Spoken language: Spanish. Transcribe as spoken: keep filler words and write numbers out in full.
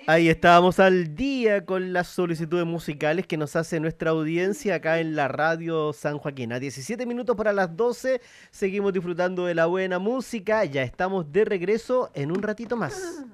Ahí estábamos al día con las solicitudes musicales que nos hace nuestra audiencia acá en la radio San Joaquín. A diecisiete minutos para las doce, seguimos disfrutando de la buena música. Ya estamos de regreso en un ratito más.